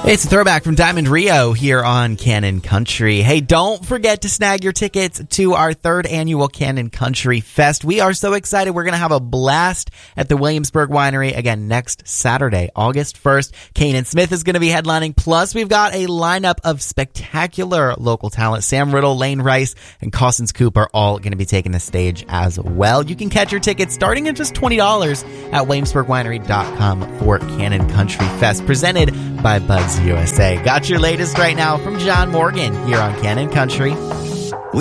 It's a throwback from Diamond Rio here on Cannon Country. Hey, don't forget to snag your tickets to our third annual Cannon Country Fest. We are so excited. We're going to have a blast at the Williamsburg Winery again next Saturday, August 1st. Kanan Smith is going to be headlining. Plus, we've got a lineup of spectacular local talent. Sam Riddle, Lane Rice, and Costins Coop are all going to be taking the stage as well. You can catch your tickets starting at just $20 at WilliamsburgWinery.com for Cannon Country Fest, presented by Buds USA. Got your latest right now from John Morgan here on Cannon Country.